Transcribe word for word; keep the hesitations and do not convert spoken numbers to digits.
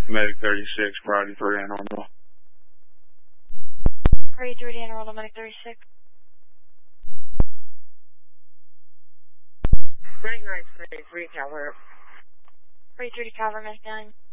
Medic thirty-six, priority three, Anne Arundel. Priority three to Anne Arundel, Medic thirty-six. Medic nine, three, Calvert. Priority three to Calvert, Medic nine.